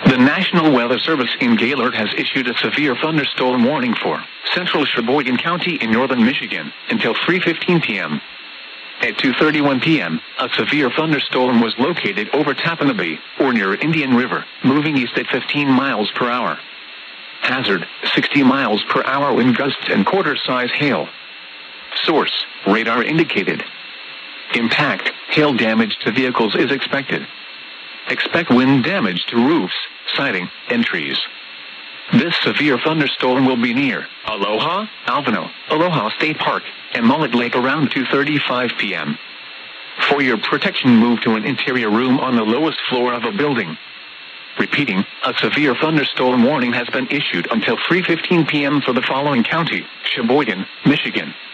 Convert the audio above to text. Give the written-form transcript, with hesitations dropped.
The National Weather Service in Gaylord has issued a severe thunderstorm warning for central Sheboygan County in northern Michigan until 3:15 p.m. At 2:31 p.m., a severe thunderstorm was located over Tappan Bay, or near Indian River, moving east at 15 miles per hour. Hazard, 60 miles per hour wind gusts and quarter-size hail. Source, radar indicated. Impact, hail damage to vehicles is expected. Expect wind damage to roofs, siding, and trees. This severe thunderstorm will be near Aloha, Alvino, Aloha State Park, and Mullet Lake around 2:35 p.m. For your protection, move to an interior room on the lowest floor of a building. Repeating, a severe thunderstorm warning has been issued until 3:15 p.m. for the following county: Sheboygan, Michigan,